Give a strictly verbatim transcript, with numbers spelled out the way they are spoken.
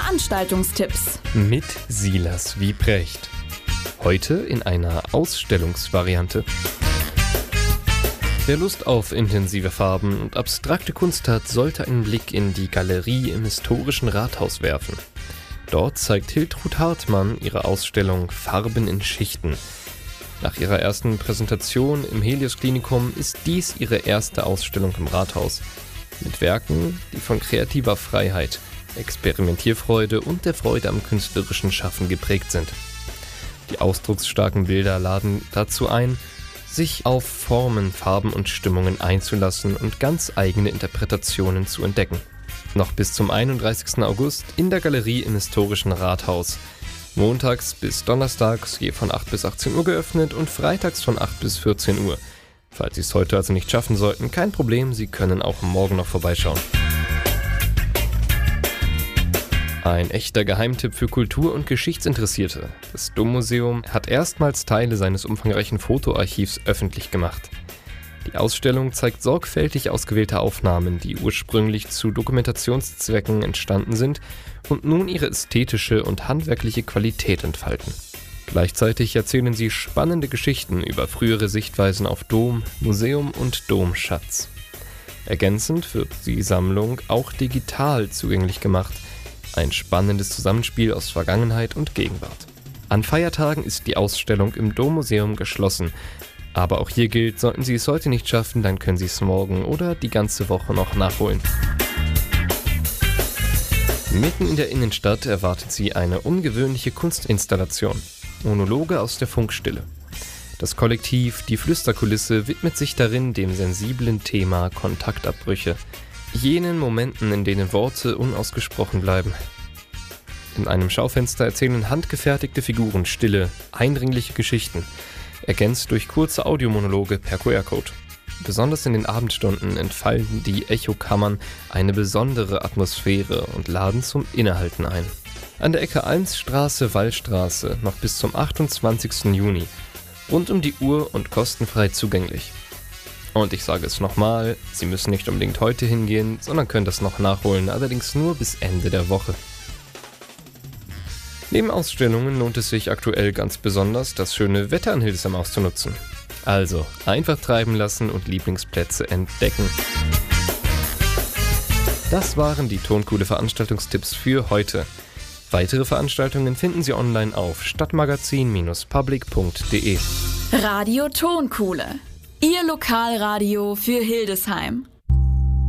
Veranstaltungstipps mit Silas Wiebrecht. Heute in einer Ausstellungsvariante. Wer Lust auf intensive Farben und abstrakte Kunst hat, sollte einen Blick in die Galerie im historischen Rathaus werfen. Dort zeigt Hiltrud Hartmann ihre Ausstellung Farben in Schichten. Nach ihrer ersten Präsentation im Helios-Klinikum ist dies ihre erste Ausstellung im Rathaus. Mit Werken, die von kreativer Freiheit, Experimentierfreude und der Freude am künstlerischen Schaffen geprägt sind. Die ausdrucksstarken Bilder laden dazu ein, sich auf Formen, Farben und Stimmungen einzulassen und ganz eigene Interpretationen zu entdecken. Noch bis zum einunddreißigsten August in der Galerie im historischen Rathaus. Montags bis donnerstags je von acht bis achtzehn Uhr geöffnet und freitags von acht bis vierzehn Uhr. Falls Sie es heute also nicht schaffen sollten, kein Problem, Sie können auch morgen noch vorbeischauen. Ein echter Geheimtipp für Kultur- und Geschichtsinteressierte. Das Dommuseum hat erstmals Teile seines umfangreichen Fotoarchivs öffentlich gemacht. Die Ausstellung zeigt sorgfältig ausgewählte Aufnahmen, die ursprünglich zu Dokumentationszwecken entstanden sind und nun ihre ästhetische und handwerkliche Qualität entfalten. Gleichzeitig erzählen sie spannende Geschichten über frühere Sichtweisen auf Dom, Museum und Domschatz. Ergänzend wird die Sammlung auch digital zugänglich gemacht. Ein spannendes Zusammenspiel aus Vergangenheit und Gegenwart. An Feiertagen ist die Ausstellung im Dommuseum geschlossen. Aber auch hier gilt, sollten Sie es heute nicht schaffen, dann können Sie es morgen oder die ganze Woche noch nachholen. Mitten in der Innenstadt erwartet Sie eine ungewöhnliche Kunstinstallation. Monologe aus der Funkstille. Das Kollektiv Die Flüsterkulisse widmet sich darin dem sensiblen Thema Kontaktabbrüche. Jenen Momenten, in denen Worte unausgesprochen bleiben. In einem Schaufenster erzählen handgefertigte Figuren stille, eindringliche Geschichten, ergänzt durch kurze Audiomonologe per Q R-Code. Besonders in den Abendstunden entfalten die Echokammern eine besondere Atmosphäre und laden zum Innehalten ein. An der Ecke Almsstraße-Wallstraße noch bis zum achtundzwanzigsten Juni. Rund um die Uhr und kostenfrei zugänglich. Und ich sage es nochmal, Sie müssen nicht unbedingt heute hingehen, sondern können das noch nachholen, allerdings nur bis Ende der Woche. Neben Ausstellungen lohnt es sich aktuell ganz besonders, das schöne Wetter in Hildesheim auszunutzen. Also, einfach treiben lassen und Lieblingsplätze entdecken. Das waren die Tonkuhle Veranstaltungstipps für heute. Weitere Veranstaltungen finden Sie online auf stadtmagazin Bindestrich public punkt de. Radio Tonkuhle, Ihr Lokalradio für Hildesheim.